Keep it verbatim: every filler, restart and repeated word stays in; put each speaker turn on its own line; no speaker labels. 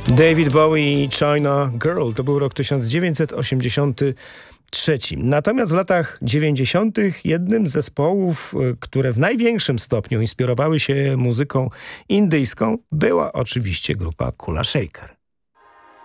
David Bowie i China Girl to był rok tysiąc dziewięćset osiemdziesiąty trzeci. Natomiast w latach dziewięćdziesiątych jednym z zespołów, które w największym stopniu inspirowały się muzyką indyjską, była oczywiście grupa Kula Shaker.